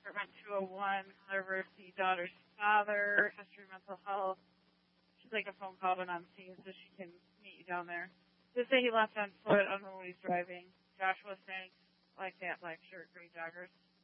apartment 201, University daughter's father, history of mental health. She's like a phone call when I'm seeing so she can meet you down there. Just say he left on foot. I don't know when he's driving. Joshua Sanks, like that black shirt, gray joggers.